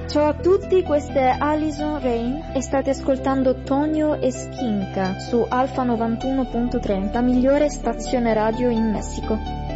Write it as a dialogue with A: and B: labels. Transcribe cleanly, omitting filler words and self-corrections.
A: Ciao a tutti, questa è Alison Rain e state ascoltando Tonio e Skinka su Alfa 91.30, migliore stazione radio in Messico.